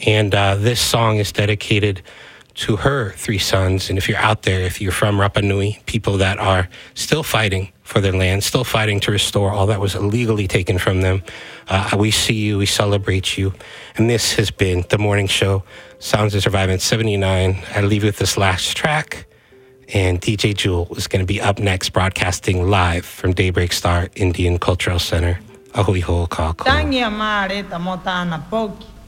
And this song is dedicated to her three sons. And if you're out there, if you're from Rapa Nui, people that are still fighting for their land, still fighting to restore all that was illegally taken from them, we see you, we celebrate you. And this has been The Morning Show, Sounds of Survivance 79. I leave you with this last track. And DJ Jewel is going to be up next, broadcasting live from Daybreak Star Indian Cultural Center. Ahui ho ka ko. Tangia mare tamota na poki.